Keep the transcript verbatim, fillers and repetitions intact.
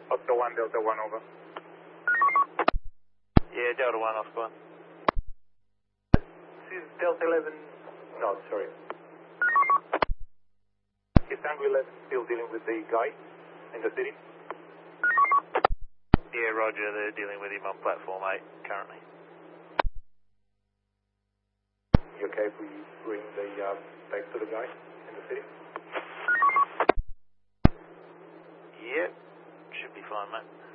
Oscar one, Delta one, over. Yeah, Delta one, Oscar one. This is Delta eleven, no, sorry. Is Tango eleven still dealing with the guy in the city? Yeah, roger, they're dealing with him on platform eight currently. You okay if we bring the uh, back to the guy in the city? Yeah, should be fine, mate.